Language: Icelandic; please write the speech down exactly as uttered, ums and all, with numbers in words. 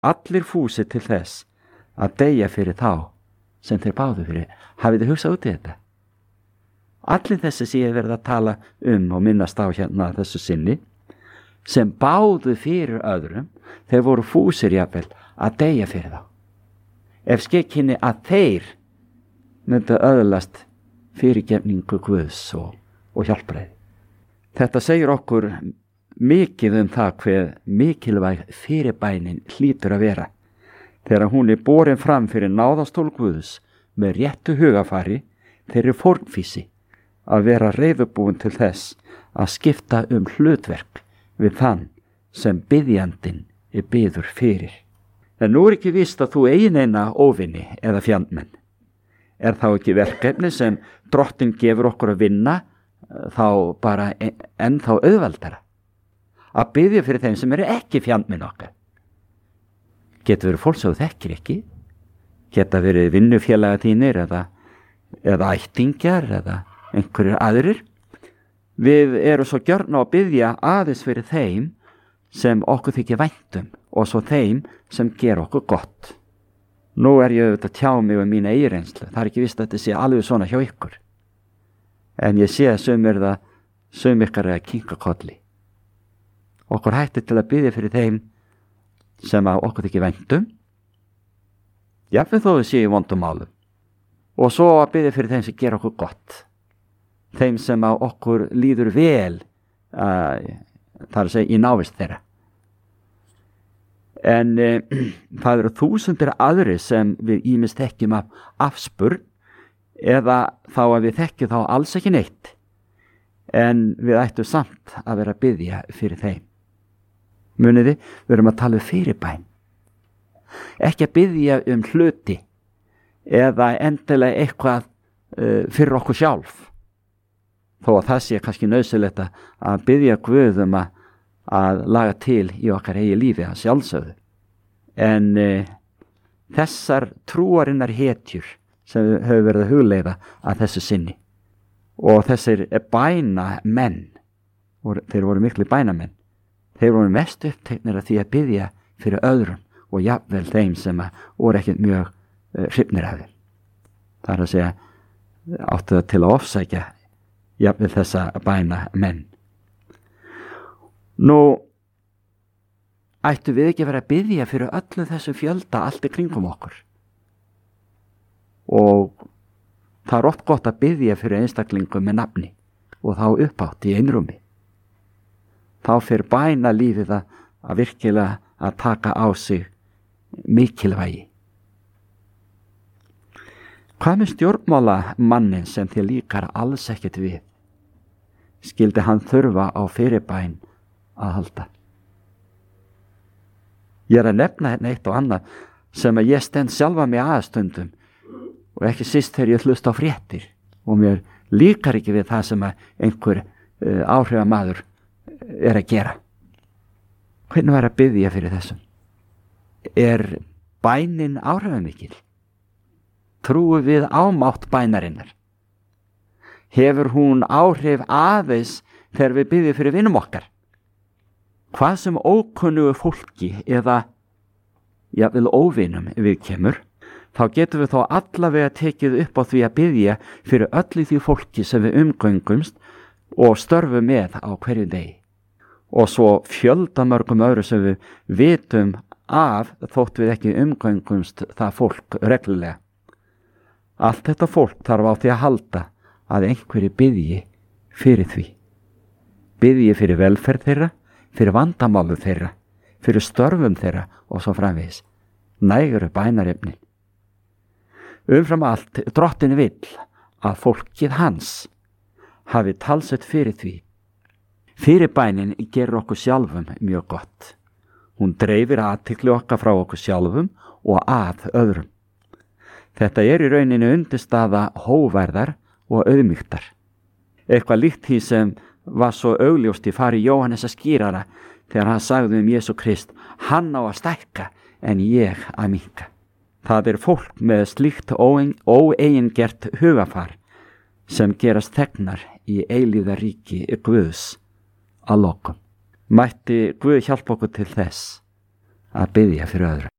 allir fúsir til þess að deyja fyrir þá sem þeir báðu fyrir. Hafið þið hugsað út í þetta? Allir þessi sem ég verið að tala um og minnast á hérna þessu sinni, sem báðu fyrir öðrum, þeir voru fúsir jafnvel að deyja fyrir þá. Ef skekkinni að þeir myndu öðlast fyrirgefningu Guðs og, og hjálpræði. Þetta segir okkur mikið um það hver mikilvæg fyrirbænin hlýtur að vera þegar hún er borin fram fyrir náðastól Guðs með réttu hugafari, þeirri fórnfísi að vera reiðubúin til þess að skipta um hlutverk við þann sem biðjandinn er biður fyrir. En nú er ekki víst að þú eigin eina óvinni eða fjandmenn. Er þá ekki verkefni sem Drottinn gefur okkur að vinna þá bara enn þá auðveldara? Að biðja fyrir þeim sem eru ekki fjandmenn okkar. Getur verið fólk sem þú þekkir ekki, geta verið vinnufélaga þínir eða, eða ættingjar eða einhverjir aðrir. Við erum svo gjörn á að biðja aðeins fyrir þeim sem okkur þykir væntum og svo þeim sem ger okkur gott. Nú er ég auðvitað að tjá mig um mína eigin reynslu. Það er ekki víst að þetta sé alveg svona hjá ykkur. En ég sé að sumir það, sum ykkar er að kinka kolli. Okkur hættir til að biðja fyrir þeim sem að okkur þykir væntum, jafnvel þó við séu í vondum málum. Og svo að biðja fyrir þeim sem ger okkur gott. Þeim sem að okkur líður vel, uh, það er að segja í návist þeirra. En uh, það eru þúsundir aðri sem við ýmist þekkjum af afspurn eða þá að við þekkjum þá alls ekki neitt. En við ættum samt að vera að biðja fyrir þeim. Muniði, við erum að tala um fyrirbæn. Ekki að biðja um hluti eða endilega eitthvað uh, fyrir okkur sjálf. Þó að það sé kannski nauðsynlegt að biðja Guð um að, að laga til í okkar eigi lífi að sjálfsögðu. En uh, þessar trúarinnar hetjur sem hefur verið að hugleiða að þessu sinni og þessir bæna menn, þeir voru miklu bænamenn, þeir voru mest uppteknir að því að biðja fyrir öðrum og jafnvel þeim sem voru ekkert mjög uh, hrifnir af þeim. Það er að segja, áttu það til að ofsækja jafnvel þessa bæna menn. Nú, ættu við ekki að vera að biðja fyrir öllu þessu fjölda allt í kringum okkur. Og það er oft gott að biðja fyrir einstaklingum með nafni og þá uppátt í einrúmi. Þá fyrir bæna lífið að, að virkilega að taka á sig mikilvægi. Hvað með stjórnmála mannin sem þér líkar alls ekkert við? Skildi hann þurfa á fyrirbæn að halda? Ég er að nefna hérna eitt og annað sem að ég stend sjálfa mig aðstundum og ekki síst þegar ég hlust á fréttir og mér líkar ekki við það sem að einhver uh, áhrifamaður er að gera. Hvernig var að biðja fyrir þessum? Er bænin áhrifamikil? Trúum við ámátt bænarinnar? Hefur hún áhrif aðeins þegar við biðjum fyrir vinum okkar? Hvað sem ókunnugu fólki eða jafnvel óvinum við kemur, þá getum við þó allavega tekið upp á því að biðja fyrir öllu því fólki sem við umgöngumst og störfum með á hverju degi. Og svo fjöldamörgum öðru sem við vitum af þótt við ekki umgöngumst það fólk reglulega. Allt þetta fólk þarf á því að halda að einhverju biðji fyrir því. Biðji fyrir velferð þeirra, fyrir vandamálu þeirra, fyrir störfum þeirra og svo framvegis. Næguru bænarefnin. Umfram allt, Drottinn vill að fólkið hans hafi talsett fyrir því. Fyrirbænin gerur okkur sjálfum mjög gott. Hún dreifir athygli okkar frá okkur sjálfum og að öðrum. Þetta er í rauninni undirstaða hógværðar og auðmýktar. Eitthvað líkt því sem var svo augljóst í fari Jóhannesar skýrara þegar hann sagði um Jesú Krist, hann á að stækka en ég að minnka. Það er fólk með slíkt óeigingert hugafar sem gerast þegnar í eilífðaríki Guðs að lokum. Mætti Guð hjálpa okkur til þess að biðja fyrir öðru.